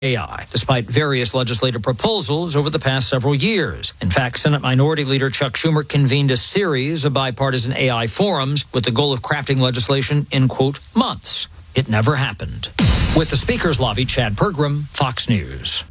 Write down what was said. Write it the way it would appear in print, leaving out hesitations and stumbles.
AI, despite various legislative proposals over the past several years. In fact, Senate Minority Leader Chuck Schumer convened a series of bipartisan AI forums with the goal of crafting legislation in, quote, months. It never happened. With the Speaker's Lobby, Chad Pergram, Fox News.